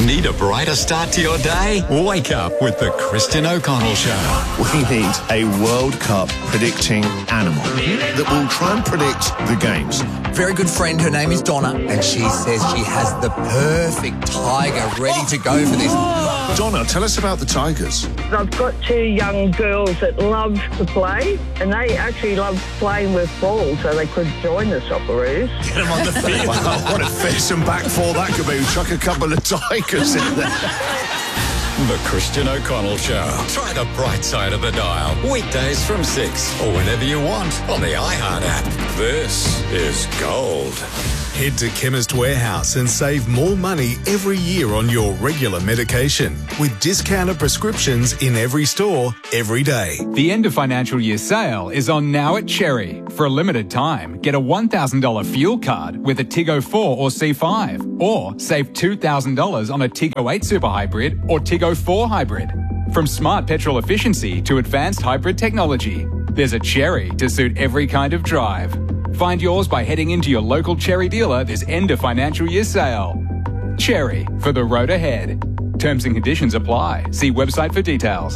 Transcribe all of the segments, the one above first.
Need a brighter start to your day? Wake up with the Christian O'Connell Show. We need a World Cup predicting animal that will try and predict the games. Very good friend, her name is Donna, and she says she has the perfect tiger ready to go for this. Donna, tell us about the Tigers. I've got two young girls that love to play, and they actually love playing with balls, so they could join the Socceroos. Get them on the field. Wow, what a fist and back four that could be. Chuck a couple of Tigers in there. The Christian O'Connell Show. Try the bright side of the dial. Weekdays from 6 or whenever you want on the iHeart app. This is gold. Head to Chemist Warehouse and save more money every year on your regular medication with discounted prescriptions in every store, every day. The end of financial year sale is on now at Cherry. For a limited time, get a $1,000 fuel card with a Tiggo 4 or C5, or save $2,000 on a Tiggo 8 Super Hybrid or Tiggo 4 Hybrid. From smart petrol efficiency to advanced hybrid technology, there's a Cherry to suit every kind of drive. Find yours by heading into your local Cherry dealer this end of financial year sale. Cherry, for the road ahead. Terms and conditions apply. See website for details.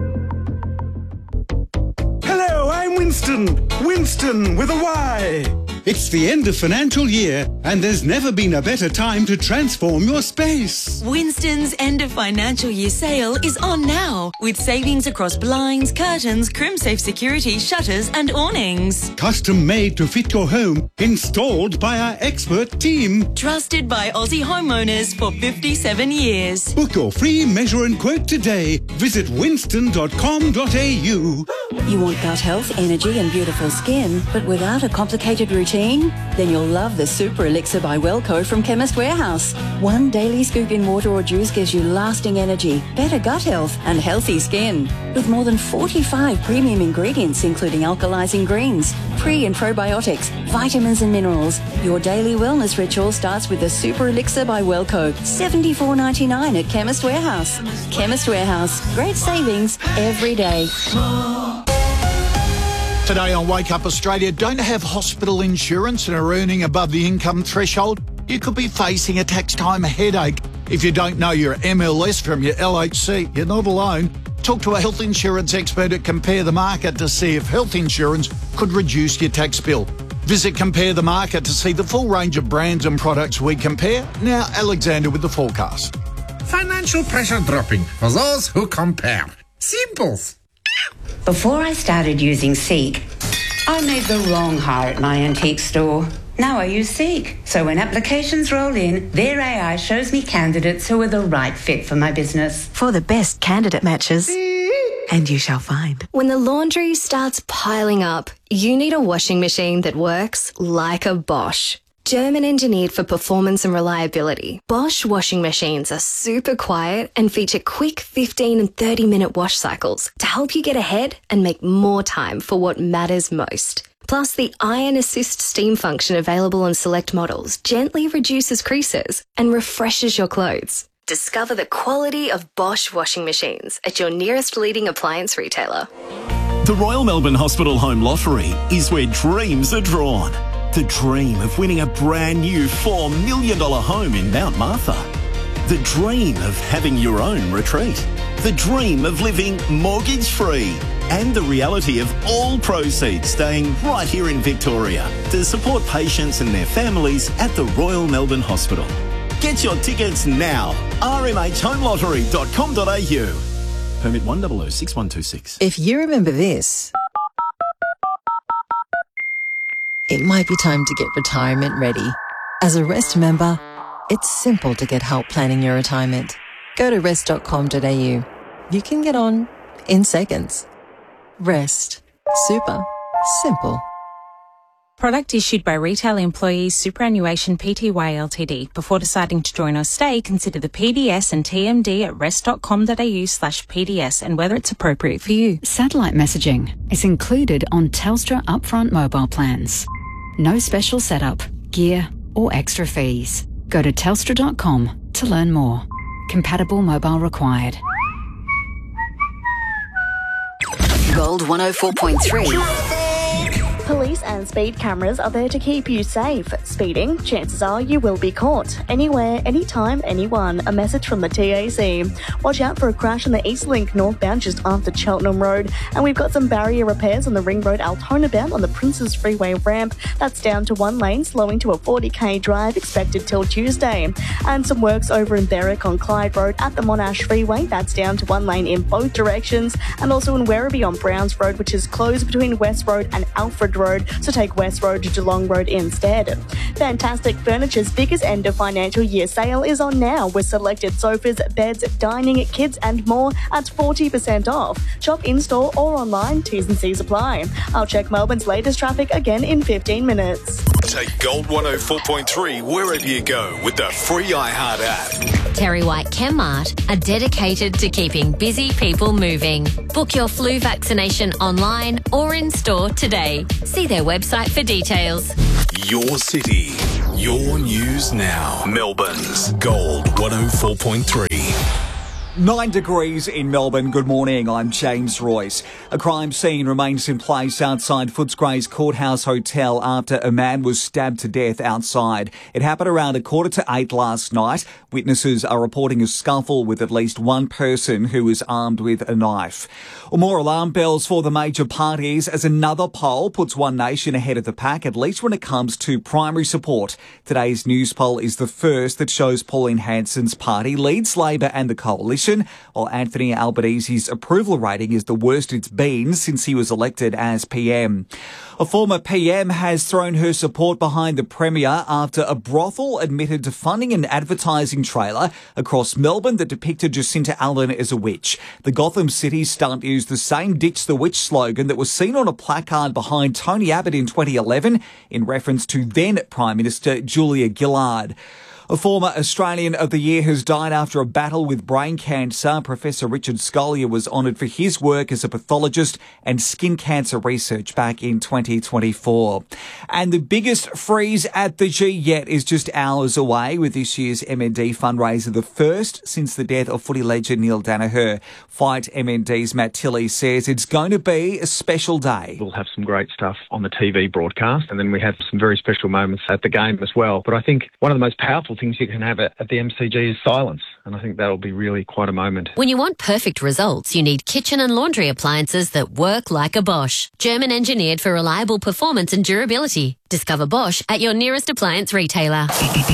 Hello, I'm Winston. Winston with a Y. It's the end of financial year, and there's never been a better time to transform your space. Winston's end of financial year sale is on now, with savings across blinds, curtains, crimsafe security, shutters and awnings. Custom made to fit your home, installed by our expert team. Trusted by Aussie homeowners for 57 years. Book your free measure and quote today. Visit winston.com.au. You want gut health, energy and beautiful skin, but without a complicated routine? Then you'll love the Super Elixir by Wellco from Chemist Warehouse. One daily scoop in water or juice gives you lasting energy, better gut health and healthy skin. With more than 45 premium ingredients including alkalizing greens, pre and probiotics, vitamins and minerals, your daily wellness ritual starts with the Super Elixir by Wellco. $74.99 at Chemist Warehouse. Chemist Warehouse. Great savings every day. Today on Wake Up Australia, don't have hospital insurance and are earning above the income threshold? You could be facing a tax time headache. If you don't know your MLS from your LHC, you're not alone. Talk to a health insurance expert at Compare the Market to see if health insurance could reduce your tax bill. Visit Compare the Market to see the full range of brands and products we compare. Now, Alexander with the forecast. Financial pressure dropping for those who compare. Simples. Before I started using Seek, I made the wrong hire at my antique store. Now I use Seek, so when applications roll in, their AI shows me candidates who are the right fit for my business. For the best candidate matches. And you shall find. When the laundry starts piling up, you need a washing machine that works like a Bosch. German engineered for performance and reliability, Bosch washing machines are super quiet and feature quick 15 and 30-minute wash cycles to help you get ahead and make more time for what matters most. Plus, the Iron Assist steam function available on select models gently reduces creases and refreshes your clothes. Discover the quality of Bosch washing machines at your nearest leading appliance retailer. The Royal Melbourne Hospital Home Lottery is where dreams are drawn. The dream of winning a brand new $4 million home in Mount Martha. The dream of having your own retreat. The dream of living mortgage-free. And the reality of all proceeds staying right here in Victoria to support patients and their families at the Royal Melbourne Hospital. Get your tickets now. rmhhomelottery.com.au. Permit 1006126. If you remember this, it might be time to get retirement ready. As a REST member, it's simple to get help planning your retirement. Go to rest.com.au. You can get on in seconds. REST. Super. Simple. Product issued by Retail Employees Superannuation Pty Ltd. Before deciding to join or stay, consider the PDS and TMD at rest.com.au/PDS and whether it's appropriate for you. Satellite messaging is included on Telstra upfront mobile plans. No special setup, gear or extra fees. Go to telstra.com to learn more. Compatible mobile required. Gold 104.3. Police and speed cameras are there to keep you safe. Speeding, chances are you will be caught. Anywhere, anytime, anyone. A message from the TAC. Watch out for a crash on the Eastlink northbound just after Cheltenham Road. And we've got some barrier repairs on the Ring Road Altona bound on the Princes Freeway ramp. That's down to one lane, slowing to a 40k drive expected till Tuesday. And some works over in Berwick on Clyde Road at the Monash Freeway. That's down to one lane in both directions. And also in Werribee on Browns Road, which is closed between West Road and Alfred Road. So take West Road to Geelong Road instead. Fantastic Furniture's biggest end of financial year sale is on now with selected sofas, beds, dining, kids and more at 40% off. Shop in-store or online, T's and C's apply. I'll check Melbourne's latest traffic again in 15 minutes. Take Gold 104.3 wherever you go with the free iHeart app. Terry White Chemmart are dedicated to keeping busy people moving. Book your flu vaccination online or in store today. See their website for details. Your city, your news now. Melbourne's Gold 104.3. 9 degrees in Melbourne. Good morning, I'm James Royce. A crime scene remains in place outside Footscray's Courthouse Hotel after a man was stabbed to death outside. It happened around 7:45 last night. Witnesses are reporting a scuffle with at least one person who was armed with a knife. More alarm bells for the major parties as another poll puts One Nation ahead of the pack, at least when it comes to primary support. Today's news poll is the first that shows Pauline Hanson's party leads Labor and the Coalition, while Anthony Albanese's approval rating is the worst it's been since he was elected as PM. A former PM has thrown her support behind the Premier after a brothel admitted to funding an advertising trailer across Melbourne that depicted Jacinta Allen as a witch. The Gotham City stunt used the same Ditch the Witch slogan that was seen on a placard behind Tony Abbott in 2011 in reference to then Prime Minister Julia Gillard. A former Australian of the Year has died after a battle with brain cancer. Professor Richard Scolyer was honoured for his work as a pathologist and skin cancer research back in 2024. And the biggest freeze at the G yet is just hours away, with this year's MND fundraiser the first since the death of footy legend Neil Danaher. Fight MND's Matt Tilley says it's going to be a special day. We'll have some great stuff on the TV broadcast, and then we have some very special moments at the game as well. But I think one of the most powerful things you can have at the MCG is silence, and I think that'll be really quite a moment. When you want perfect results, you need kitchen and laundry appliances that work like a Bosch. German engineered for reliable performance and durability. Discover Bosch at your nearest appliance retailer.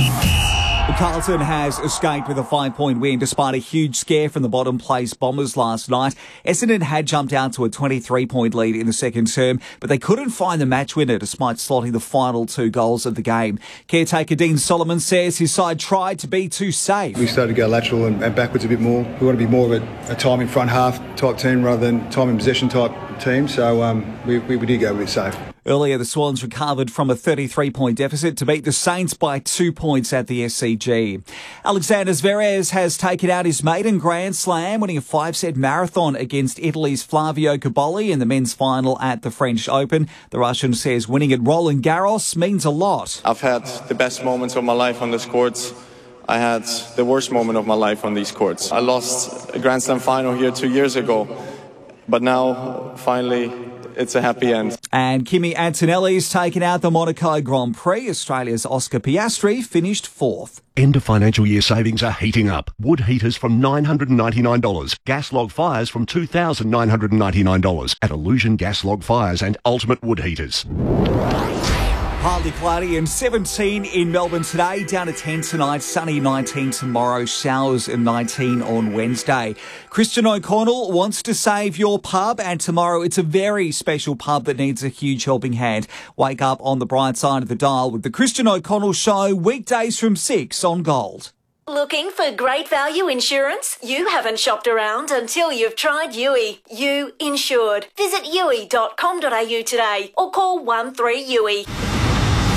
Carlton has escaped with a 5-point win despite a huge scare from the bottom place Bombers last night. Essendon had jumped out to a 23-point lead in the second term, but they couldn't find the match winner despite slotting the final 2 goals of the game. Caretaker Dean Solomon says his side tried to be too safe. We started to go lateral and backwards a bit more. We want to be more of a time in front half type team rather than time in possession type team, so we did go with it safe. Earlier, the Swans recovered from a 33-point deficit to beat the Saints by 2 points at the SCG. Alexander Zverev has taken out his maiden Grand Slam, winning a 5-set marathon against Italy's Flavio Cobolli in the men's final at the French Open. The Russian says winning at Roland Garros means a lot. I've had the best moments of my life on this courts. I had the worst moment of my life on these courts. I lost a Grand Slam final here 2 years ago, but now, finally, it's a happy end. And Kimi Antonelli's taken out the Monaco Grand Prix. Australia's Oscar Piastri finished 4th. End of financial year savings are heating up. Wood heaters from $999. Gas log fires from $2,999 at Illusion Gas Log Fires and Ultimate Wood Heaters. Partly cloudy and 17 in Melbourne today, down to 10 tonight, sunny 19 tomorrow, showers and 19 on Wednesday. Christian O'Connell wants to save your pub, and tomorrow it's a very special pub that needs a huge helping hand. Wake up on the bright side of the dial with the Christian O'Connell Show, weekdays from 6 on Gold. Looking for great value insurance? You haven't shopped around until you've tried Yui. You insured. Visit yui.com.au today or call 13 Yui.